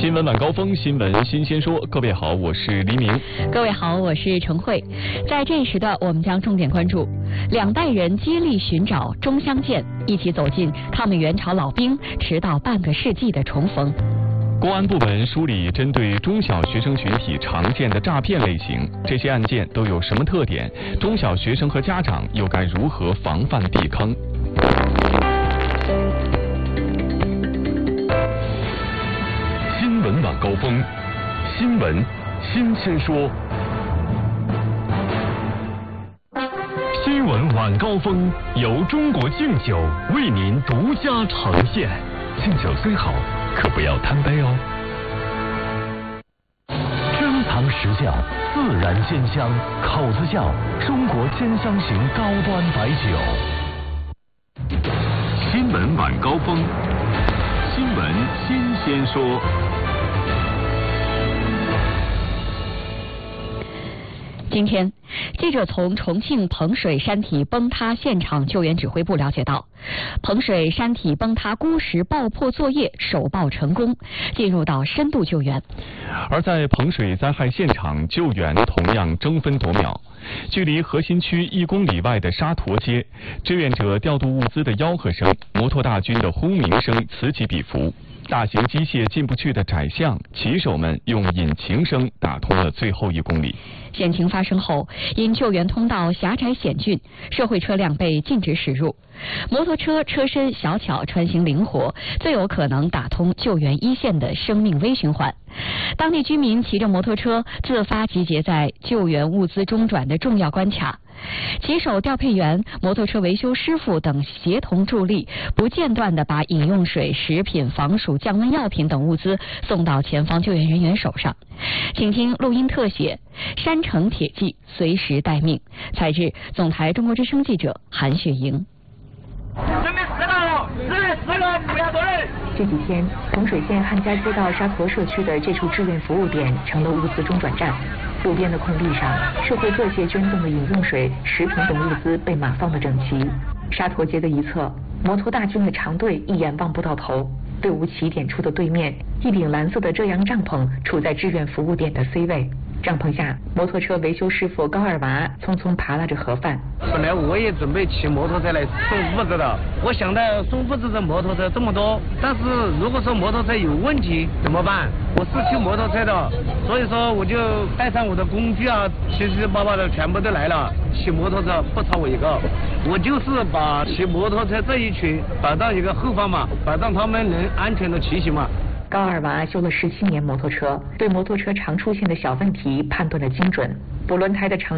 新闻晚高峰，新闻新鲜说。各位好，我是黎明。 各位好，我是程慧。在这一时段，我们将重点关注两代人接力寻找中相见，一起走进抗美援朝老兵迟到半个世纪的重逢。 公安部门梳理针对中小学生群体常见的诈骗类型，这些案件都有什么特点？中小学生和家长又该如何防范避坑？新闻晚高峰，新闻新鲜说。新闻晚高峰由中国敬酒为您独家呈现。敬酒虽好，可不要贪杯哦。珍藏实窖，自然鲜香，口子窖，中国鲜香型高端白酒。新闻晚高峰，新闻新鲜说。 今天，记者从重庆彭水山体崩塌现场救援指挥部了解到，彭水山体崩塌孤石爆破作业首爆成功，进入到深度救援。 而在彭水灾害现场，救援同样争分夺秒。距离核心区1公里外的沙坨街，志愿者调度物资的吆喝声、摩托大军的轰鸣声此起彼伏。大型机械进不去的窄巷，骑手们用引擎声打通了最后1公里。 险情发生后，因救援通道狭窄险峻，社会车辆被禁止驶入。摩托车车身小巧，穿行灵活，最有可能打通救援一线的生命微循环。当地居民骑着摩托车自发集结在救援物资中转的重要关卡。骑手、调配员、摩托车维修师傅等协同助力，不间断地把饮用水、食品、防暑、降温药品等物资送到前方救援人员手上。请听录音特写：山城铁骑随时待命。采自总台中国之声记者韩雪莹。 准备4个，4个，不要多人。 这几天，彭水县汉家街道沙坨社区的这处志愿服务点成了物资中转站。路边的空地上，社会各界捐赠的饮用水、食品等物资被码放得整齐。沙坨街的一侧，摩托大军的长队一眼望不到头。队伍起点处的对面，一顶蓝色的遮阳帐篷处在志愿服务点的 C 位。帐篷下，摩托车维修师傅高二娃匆匆扒拉着盒饭。 本来我也准备骑摩托车来送物资的，我想到送物资的摩托车这么多，但是如果说摩托车有问题怎么办？我是骑摩托车的，所以说我就带上我的工具啊，七七八八的全部都来了。骑摩托车不差我一个，我就是把骑摩托车这一群摆到一个后方嘛，摆让他们能安全的骑行嘛。 高二娃修了17年摩托车，对摩托车常出现的小问题判断得精准，补轮胎的长